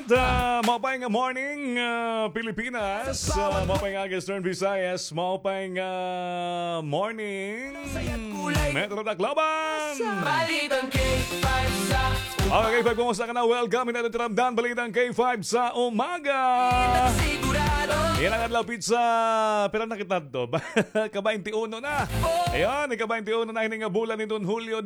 Mapay nga morning, Pilipinas. Mapay nga Eastern Visayas. Mapay nga morning, Metro Tacloban. Balitang K5 sa Okay, K5, kumusta ka na? Welcome na natin ramdan. Balitang K5 sa umaga. sigurado. Yan ang adlaw pizza. Pero nakita to. Ka-21 na. Ayan, ika-21 na hininga bulan nitong Hulyo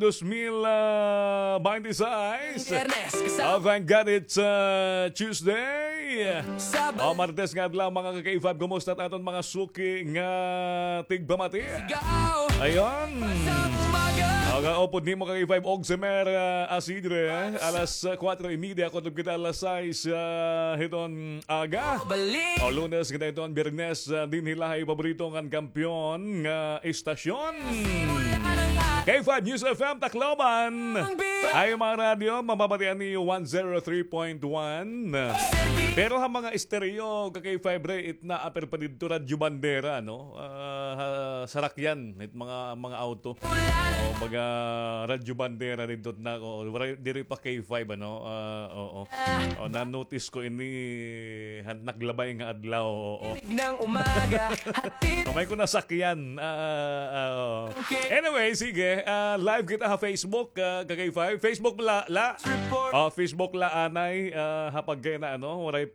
2026. Ernest, Oh, kasama thank God it's Tuesday. sa Martes nga adlaw mga ka-K5. Kumusta at aton mga suki nga tigbamati. baligaw. Ayun. Sa umaga. Opod ni mo kay 5 Ogsemer Asidre, alas 4:30 kung kita alas 6 hiton aga. Balik. O Lunes kita iton Biyernes din hilahay paborito ng kampyon nga estasyon. K5 News FM Tacloban. Ay mga radyo, mababatian ni 103.1. Pero ang mga estereo kay 5 rate na aper pa dito radyo bandera, no? Sarakyan, it mga auto. O mga radyo bandera dito na ko. Diri pa K5 ano. Oo. O na-notice ko ini naglabay nga adlaw. Oo. Ng umaga. Hatid. Kamay ko nasakyan. Anyway, sige. Live kita ha Facebook kagay 5. Facebook la. Facebook la anay hapag kay na ano. Waray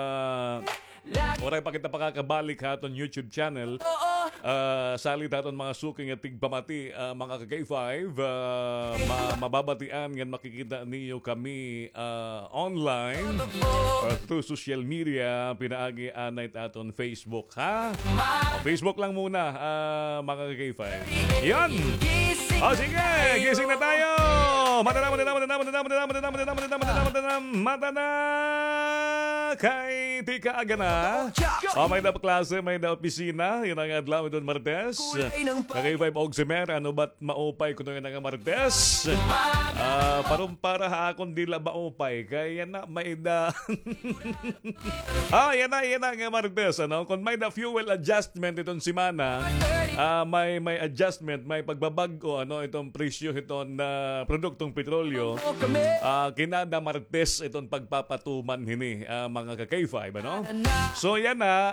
pa kita pakakabalik ha aton YouTube channel. Salit aton mga suking at tigpamati mga kagay 5. Mababatian nga makikita niyo kami online through social media. Pinaagi anay aton Facebook ha. Facebook lang muna mga kagay 5. Yan. O sige, gising na tayo. Mata na kay tika aga na. May dapat klase, may dapat opisina. Yun ang adlaw doon Martes. Kagay 5 Ogsemer, ano ba't maupay ko doon nga Martes? Parang para akong dila maupay. Kaya na may da... yan na nga Martes. Ano? Kung may da fuel adjustment itong simana, may adjustment, may pagbabago ano itong presyo itong produktong petrolyo. Kinada Martes itong pagpapatuman hini mga ka-K5 ano. So yan na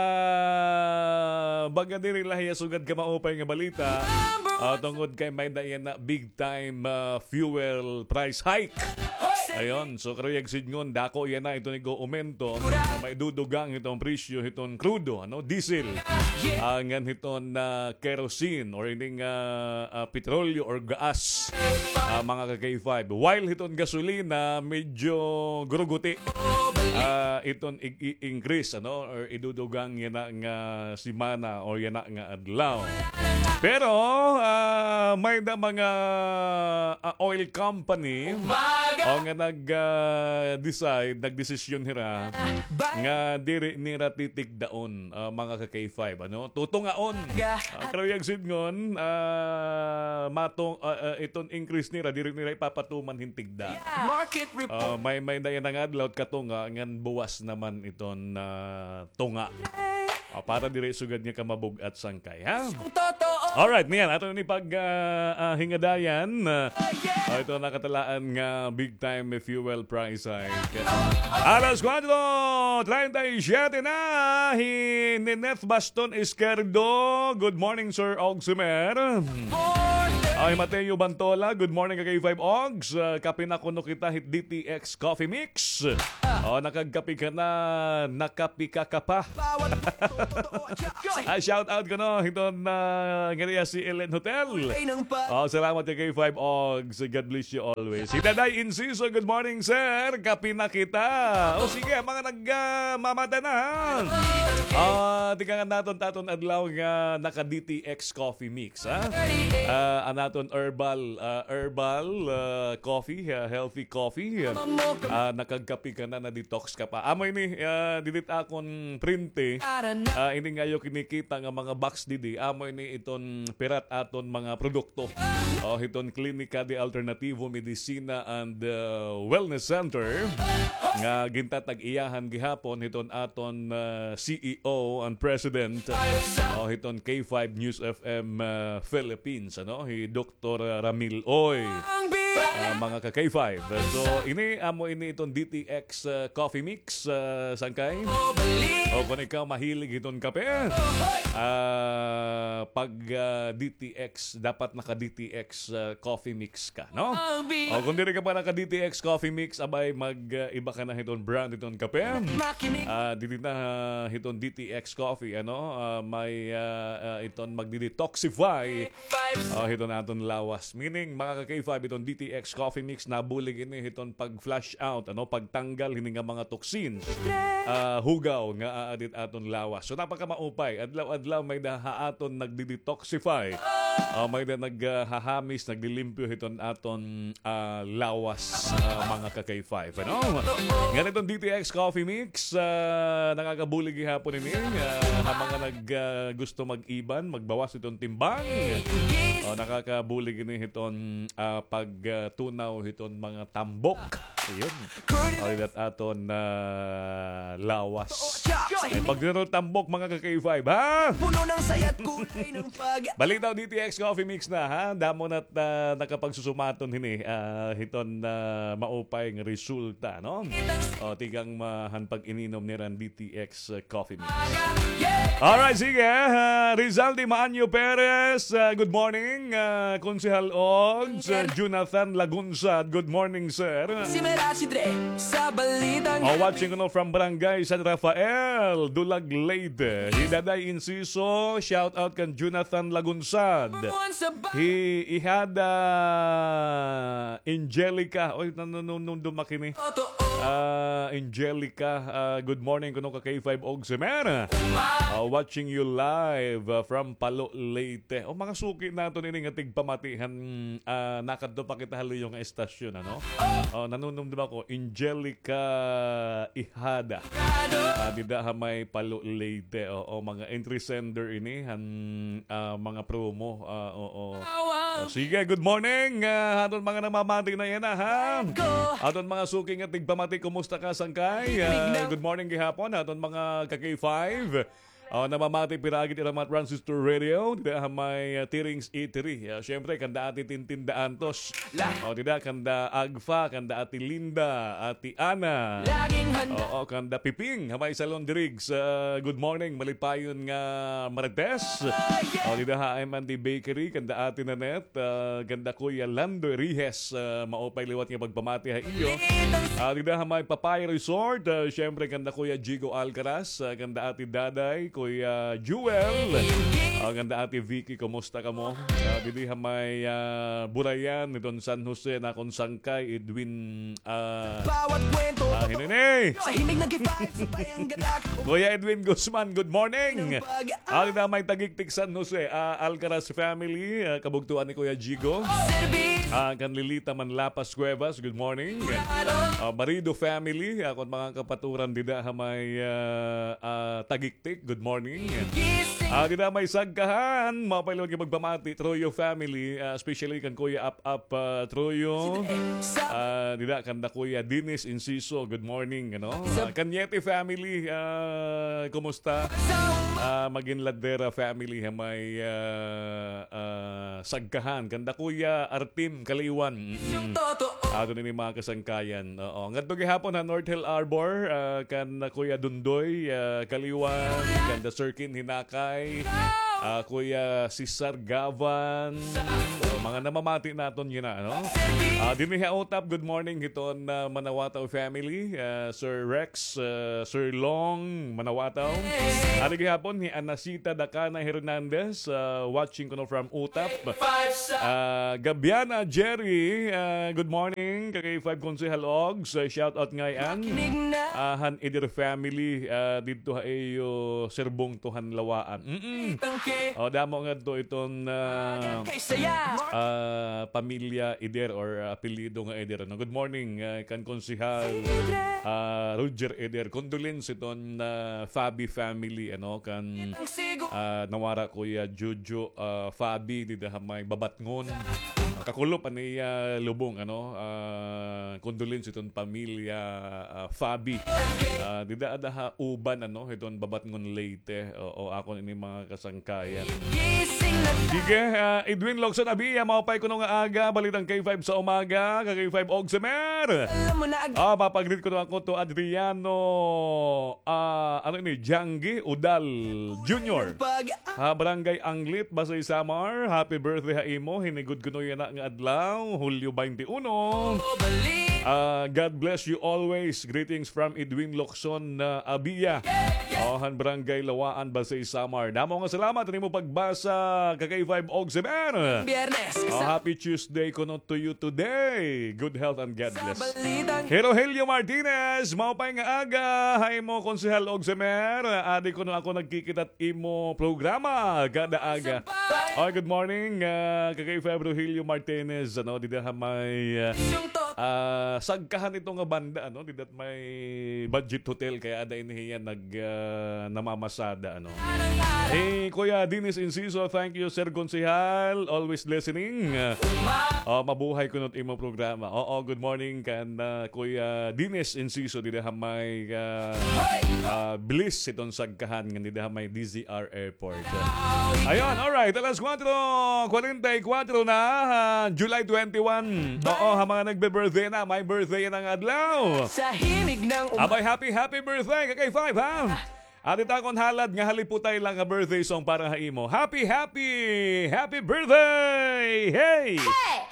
baga diri lahiya sugad ka maupay nga balita tungod kay may dayan na big time fuel price hike. Ayun, so karayag sidngon dako yan na ito ni go aumento may dudugang itong presyo itong crudo ano diesel ngan itong kerosene or ining petrolyo or gas mga ka-K5 while itong gasolina medyo guruguti itong increase ano or idudugang yan na nga simana or yan na nga adlaw. Pero may da mga oil company nga nagdesisyon hira nga diri nira titigdaon mga ka-K5 ano tutungaon karayag sidngon matong itong increase nira diri nira ipapatuman hintigda. Market report. May dayan nga adlaw katunga ngan buwas naman iton tunga. Para dire sugad niya kamabug at sangkay ha. Totoo. Alright, niyan. Ato ni pag hingadayan. Ito nakatalaan nga big time fuel price hike. Alas 4:37 na. Nineth Baston Izquierdo. Good morning, Sir Ogsemer. Ay, Mateo Bantola. Good morning, kay 5 Ogs. Kapinakuno kita hit DTX Coffee Mix. Nakagkapi ka na. Nakapika ka pa. Shout out ko no. Ito na ngariya si Ellen Hotel. Salamat kay 5 Ogs. God bless you always. Si Daday Inciso. Good morning, sir. Kapi na kita. Sige, mga nagmamata na. Tika nga naton adlaw nga naka DTX Coffee Mix. Anaton herbal coffee, healthy coffee. Nakagkapi ka na detox ka pa. Amoy ni didit akon printe. Hindi nga yung kinikita nga mga box didi. Amoy ni iton pirat aton mga produkto. Iton Klinika de Alternativo Medicina and Wellness Center. Nga gintatag iyahan gihapon iton aton CEO and President. Iton K5 News FM Philippines. Ano? Dr. Ramil Oy. mga ka-K5. So, ini itong DTX Coffee Mix, sangkay. O kung ikaw mahilig itong kape, pag DTX, dapat naka-DTX Coffee Mix ka, no? O kung di ka pa naka-DTX Coffee Mix, abay mag-iba ka na itong brand itong kape. Dito na itong DTX Coffee, ano? May itong magdi-detoxify itong atong lawas. Meaning, mga ka-K5, itong DTX Coffee Mix, nabulig ini itong pag-flush out, ano? Pagtanggal hini nga mga toxins, hugaw nga aadit aton lawas. So napaka maupay. Adlaw-adlaw may nahaaton nagdi-detoxify. May na naghahamis, naglilimpyo hiton aton lawas, mga ka-K5. Ano? Ganitong DTX Coffee Mix, nakakabulig hapon ini. Mga gusto mag-iban, magbawas itong timbang. Nakakabulig ini hiton pagtunaw hiton mga tambok. Ayun. That aton lawas. Ay, pag tambok, mga ka-K5, ha? Puno ng sayat kulay ng pag... Balik daw DTX Coffee Mix na, ha? Damo na't nakapagsusumaton hini. Hiton maupay ng resulta, no? O, tigang mahanpag ininom niran DTX Coffee Mix. Alright, sige. Rizaldi Maanyo Perez, good morning. Konsehal Ogs, Jonathan Lagunsad, good morning, sir. Si Merachi Dre sa balitang... Watching from Barangay San Rafael, Dulag Leyte. Hidaday Inciso, shout out kan Jonathan Lagunsad. He had Angelica. Oy, nung dumakini. Angelica, good morning kuno ka K5 og Semer. Watching you live from Palo Leyte. Mga suki nato ini nga tigpamatihan, nakadto pa kita halo yung estasyon, ano? Nanunong diba ko, Angelica Ihada. Dida may Palo Leyte. Mga entry sender ini mga promo. Sige, good morning. Aton mga namamati na yan, ha? Aton mga suking at tigpamati, kumusta ka, sangkay? Good morning gihapon. Aton mga ka-K5. Namamati piragit iramat Transistor Radio. Dida may Tirings Eatery. Siyempre, kanda ati Tintinda Antos. Dida kanda Agfa, kanda ati Linda, ati Ana. Kanda Piping. Hamay Salon Dirigs. Good morning. Malipayon nga Marites. Dida haim anti Bakery. Kanda ati Nanet. Kanda Kuya Lando Rihes. Maupay liwat nga pagpamati ha iyo. Dida hamay Papaya Resort. Siyempre, kanda Kuya Jigo Alcaraz. Kanda ati Daday. Kuya Jewel. Ganda ati Vicky, kumusta ka mo? Didi may Burayan, itong San Jose na kung sangkay, Edwin Bawat kwento hinini. sa himig nag-5 sa bayang galak. Kuya Edwin Guzman, good morning. Dida may Tagigtik San Jose, Alcaraz family, kabugtuan ni Kuya Jigo. Kan Lilita Manlapas Cuevas, good morning. Marido family, akong mga kapaturan dida may Tagigtik, good morning. Dida may Sagkahan, mapailan ka magbamati, Troyo family, especially kan Kuya Up Troyo. Dida kanda Kuya Dinis Inciso, good morning. Kanyete family, kumusta? Maginladera family, may Sagkahan, kanda Kuya Artim Kaliwan. Ato ni mga kasangkayan. Ngadto gihapon ha North Hill Arbor, kan Kuya Dundoy Kaliwan, kanda Sirkin Hinakay, Kuya Cesar Gavan. Mga namamati naton yun na, no? Diniha Otap, good morning hiton Manawataw family, Sir Rex, Sir Long Manawataw. Ari gihapon ni Anasita Dakana Hernandez, watching ko from Utap. Gabiana Jerry, good morning. Kay 5 Konsehal Ogs, shout out ngayon. Han Edir family, dito ayo serbong tuhan lawaan. Damo nga to itong pamilya Eder or apelyido nga Eder. Good morning, kan Konsehal Roger Eder. Condolence iton Fabi family, kan nawara Kuya Jojo Fabi, dida may babatngon. Kakulop ani lubong ano. Condolence iton pamilya Fabi. Dida ada uban ano iton babat ngon Leyte o ako ini mga kasangkayan. Gising na Sige, Edwin Locson Abia, maupay ko nung aga, balitang K5 sa umaga, K5 Ogsemer. alam mo na Papagrit ko na ako to Adriano, ano ini, Jangi Udal Jr. pag Barangay Anglit, Basay Samar, happy birthday ha imo, hinigod ko no yan nga adlaw, Hulyo 21. balik God bless you always. Greetings from Edwin Locson Abia. Han Barangay Lawaan, Basay Samar. Damo nga salamat rin mo pagbasa kay 5 Ogsemer. Biyernes Happy Tuesday ko to you today. Good health and God sa bless. balitang Helio Martinez, maupay nga aga. Hay mo, Konsehal Ogsemer. Adi ko na ako nagkikitat imo programa kada aga. Good morning, kay 5 Rogelio Martinez. Ano, dito may yung to sagkahan ito nga banda, ano, dito may budget hotel kaya ada inihiyan namamasada, ano. Hey, Kuya Dinis Inciso, thank you, Sir Konsehal. Always listening. Mabuhay ko not imo programa. Good morning kan Kuya Dinis Inciso dito may bliss itong sagkahan nga dito may DZR Airport. Ayun, alright. Alas 4:44 na, July 21. Mga nagbe-birthday na. My birthday ng adlaw. sa himig ng Abay, happy birthday kay 5, ha? Adit akong halad nga haliputay lang nga birthday song para haimo. Happy birthday! Hey!